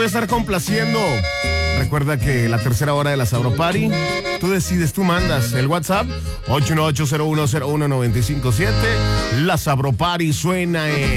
voy a estar complaciendo. Recuerda que la tercera hora de la Sabro Party, tú decides, tú mandas. El WhatsApp, 818-0101-957. La Sabro Party suena en